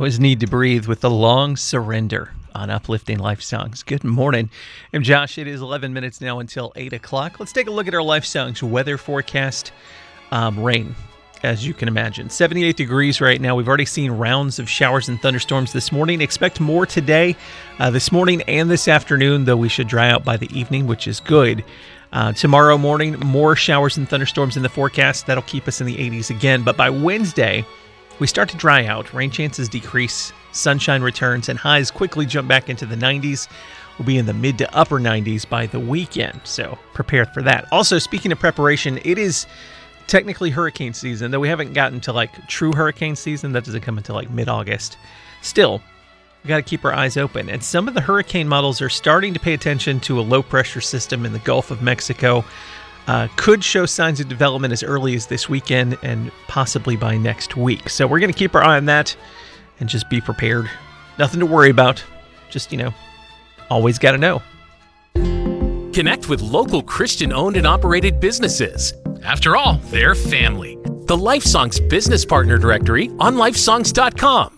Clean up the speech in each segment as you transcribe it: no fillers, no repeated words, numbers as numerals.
Was Need to Breathe with The Long Surrender on Uplifting Life Songs. Good morning. I'm Josh. It is 11 minutes now until 8 o'clock. Let's take a look at our Life Songs weather forecast. Rain, as you can imagine. 78 degrees right now. We've already seen rounds of showers and thunderstorms this morning. Expect more today, this morning and this afternoon, though we should dry out by the evening, which is good. Tomorrow morning, more showers and thunderstorms in the forecast. That'll keep us in the 80s again. But by Wednesday, we start to dry out, rain chances decrease, sunshine returns, and highs quickly jump back into the 90s. We'll be in the mid to upper 90s by the weekend, so prepare for that. Also, speaking of preparation, it is technically hurricane season, though we haven't gotten to true hurricane season. That doesn't come until mid-August. Still, we got to keep our eyes open, and some of the hurricane models are starting to pay attention to a low-pressure system in the Gulf of Mexico. Could show signs of development as early as this weekend and possibly by next week. So we're going to keep our eye on that and just be prepared. Nothing to worry about. Just, always got to know. Connect with local Christian-owned and operated businesses. After all, they're family. The LifeSongs Business Partner Directory on lifesongs.com.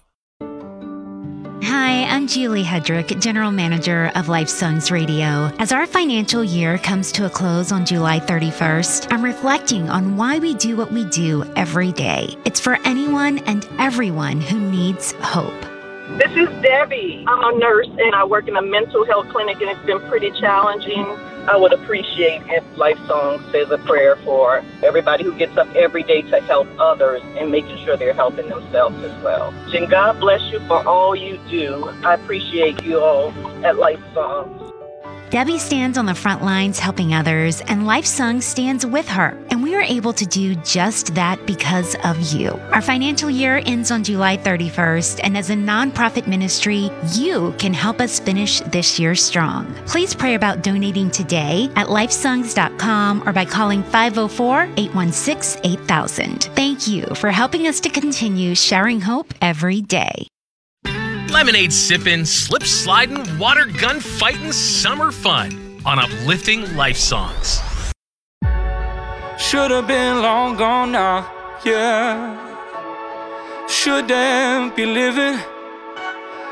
Hi, I'm Julie Hedrick, General Manager of LifeSongs Radio. As our financial year comes to a close on July 31st, I'm reflecting on why we do what we do every day. It's for anyone and everyone who needs hope. This is Debbie. I'm a nurse and I work in a mental health clinic, and it's been pretty challenging. I would appreciate if LifeSong says a prayer for everybody who gets up every day to help others and making sure they're helping themselves as well. And God bless you for all you do. I appreciate you all at LifeSong. Debbie stands on the front lines helping others, and LifeSong stands with her. And we are able to do just that because of you. Our financial year ends on July 31st, and as a nonprofit ministry, you can help us finish this year strong. Please pray about donating today at lifesongs.com or by calling 504-816-8000. Thank you for helping us to continue sharing hope every day. Lemonade sipping, slip sliding, water gun fighting, summer fun on Uplifting Life Songs. Should've been long gone now, yeah. Shouldn't be living